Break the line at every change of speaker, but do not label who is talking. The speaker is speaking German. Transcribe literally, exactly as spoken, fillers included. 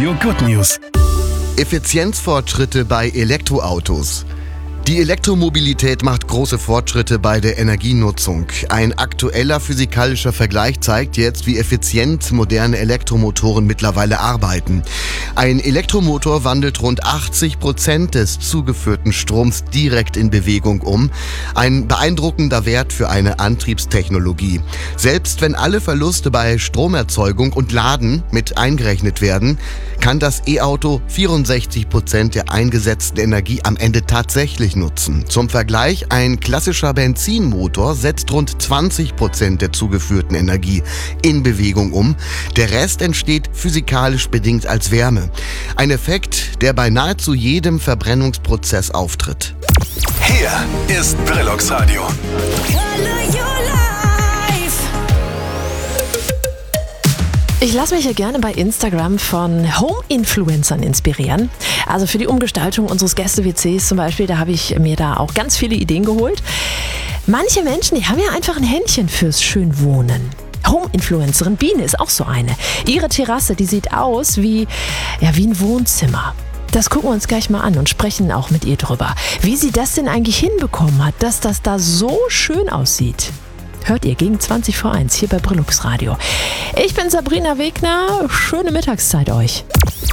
Radio Good News.
Effizienzfortschritte bei Elektroautos. Die Elektromobilität macht große Fortschritte bei der Energienutzung. Ein aktueller physikalischer Vergleich zeigt jetzt, wie effizient moderne Elektromotoren mittlerweile arbeiten. Ein Elektromotor wandelt rund achtzig Prozent des zugeführten Stroms direkt in Bewegung um. Ein beeindruckender Wert für eine Antriebstechnologie. Selbst wenn alle Verluste bei Stromerzeugung und Laden mit eingerechnet werden, kann das E-Auto vierundsechzig Prozent der eingesetzten Energie am Ende tatsächlich nutzen. Zum Vergleich, ein klassischer Benzinmotor setzt rund zwanzig Prozent der zugeführten Energie in Bewegung um. Der Rest entsteht physikalisch bedingt als Wärme. Ein Effekt, der bei nahezu jedem Verbrennungsprozess auftritt.
Hier ist Brillux Radio.
Ich lasse mich hier gerne bei Instagram von Home-Influencern inspirieren. Also für die Umgestaltung unseres Gäste-W Cs zum Beispiel, da habe ich mir da auch ganz viele Ideen geholt. Manche Menschen, die haben ja einfach ein Händchen fürs Schönwohnen. Home-Influencerin Biene ist auch so eine. Ihre Terrasse, die sieht aus wie, ja, wie ein Wohnzimmer. Das gucken wir uns gleich mal an und sprechen auch mit ihr drüber. Wie sie das denn eigentlich hinbekommen hat, dass das da so schön aussieht. Hört ihr gegen zwanzig vor eins hier bei Brillux Radio. Ich bin Sabrina Wegner. Schöne Mittagszeit euch.